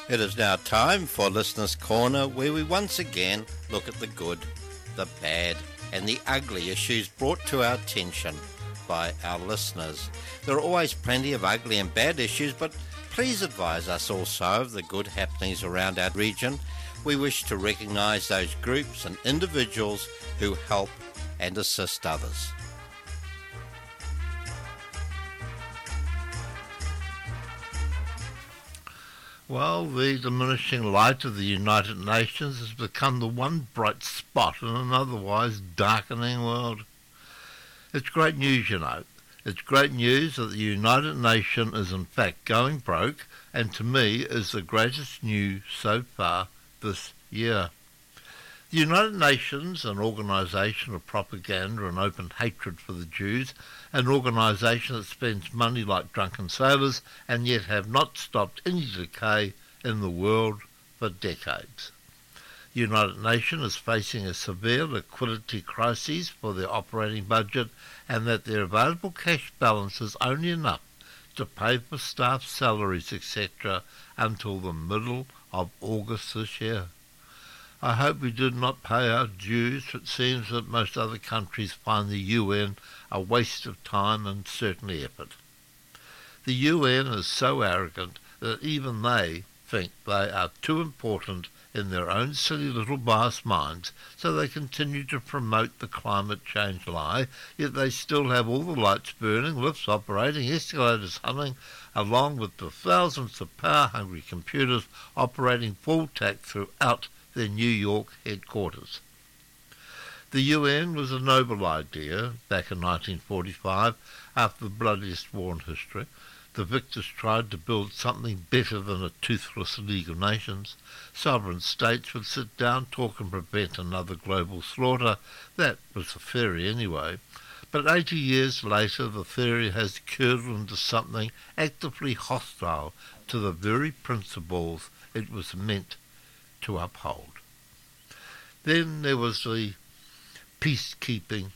It is now time for Listener's Corner, where we once again look at the good, the bad, and the ugly issues brought to our attention by our listeners. There are always plenty of ugly and bad issues, but please advise us also of the good happenings around our region. We wish to recognise those groups and individuals who help and assist others. Well, the diminishing light of the United Nations has become the one bright spot in an otherwise darkening world. It's great news, you know. It's great news that the United Nations is in fact going broke, and to me is the greatest news so far this year. The United Nations, an organisation of propaganda and open hatred for the Jews, an organisation that spends money like drunken sailors and yet have not stopped any decay in the world for decades. The United Nations is facing a severe liquidity crisis for their operating budget, and that their available cash balance is only enough to pay for staff salaries, etc., until the middle of August this year. I hope we did not pay our dues, for it seems that most other countries find the UN a waste of time and certainly effort. The UN is so arrogant that even they think they are too important in their own silly little biased minds, so they continue to promote the climate change lie, yet they still have all the lights burning, lifts operating, escalators humming, along with the thousands of power-hungry computers operating full tack throughout their New York headquarters. The UN was a noble idea back in 1945, after the bloodiest war in history. The victors tried to build something better than a toothless League of Nations. Sovereign states would sit down, talk and prevent another global slaughter. That was the theory anyway. But 80 years later, the theory has curdled into something actively hostile to the very principles it was meant to uphold. Then there was the peacekeeping